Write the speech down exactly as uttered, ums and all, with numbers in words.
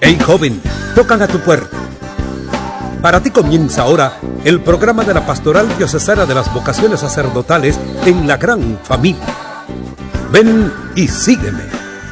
Hey joven, tocan a tu puerta. Para ti comienza ahora el programa de la Pastoral Diocesana de las Vocaciones Sacerdotales en la Gran Familia. Ven y sígueme.